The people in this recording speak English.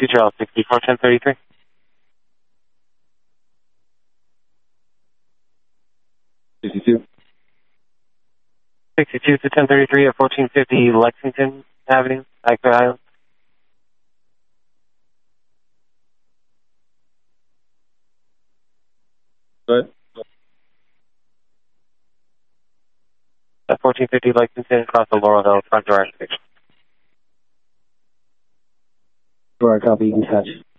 Charles, 64 1033. 62. 62 to 1033 at 1450 Lexington Avenue, Iker Island. Good. At 1450 Lexington, across the Laurel Hill, front door activation. Sure, copy, you can touch.